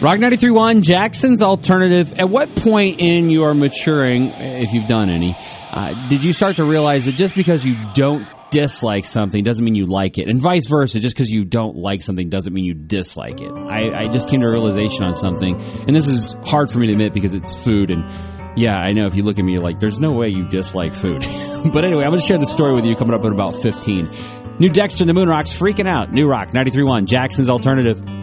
Rock 93.1, Jackson's Alternative. At what point in your maturing, if you've done any, did you start to realize that just because you don't dislike something doesn't mean you like it, and vice versa, just because you don't like something doesn't mean you dislike it? I just came to a realization on something, and this is hard for me to admit because it's food, and yeah, I know if you look at me, you're like, there's no way you dislike food. But anyway, I'm going to share the story with you coming up in about 15. New Dexter and the Moon Rocks freaking out. New Rock 93.1, Jackson's Alternative.